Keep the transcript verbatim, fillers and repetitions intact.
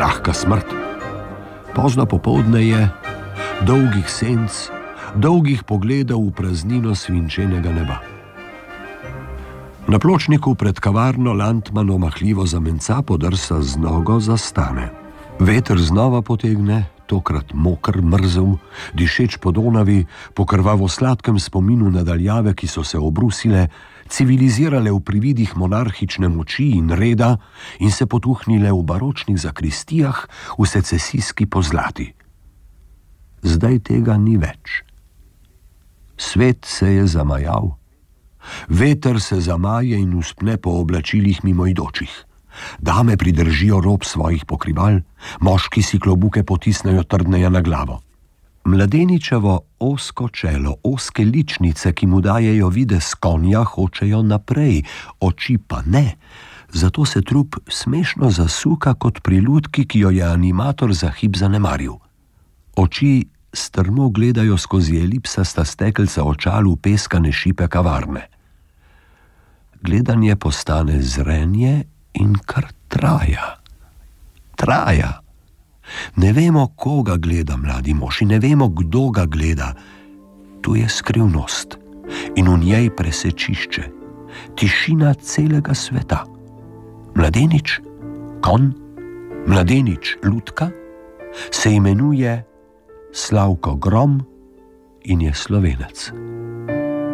lahka smrt. Pozno popoldne je, dolgih senc, dolgih pogledov v praznino svinčenega neba. Na pločniku pred kavarno Landman omahljivo zamenca, podrsa z nogo, zastane. Veter znova potegne, tokrat moker, mrzel, dišeč po Donavi, po krvavo sladkem spominu na daljave, ki so se obrusile, civilizirale v prividih monarhične moči in reda in se potuhnile v baročnih zakristijah v secesijski pozlati. Zdaj tega ni več. Svet se je zamajal. Veter se zamaje in uspne po oblačilih mimoidočih. Dame pridržijo rob svojih pokrival, moški si klobuke potisnejo trdneje na glavo. Mladeničevo ozko čelo, ozke ličnice, ki mu dajejo videz konja, hočejo naprej, oči pa ne. Zato se trup smešno zasuka kot pri lutki, ki jo je animator za hip zanemaril. Oči strmo gledajo skozi elipsasta stekelca očal v peskane šipe kavarne. Gledanje postane zrenje in kar traja. Traja. Ne vemo, koga gleda mladi mož in ne vemo, kdo ga gleda. Tu je skrivnost in v njej presečišče, tišina celega sveta. Mladenič, konj, mladenič, lutka, se imenuje Slavko Grom in je Slovenec.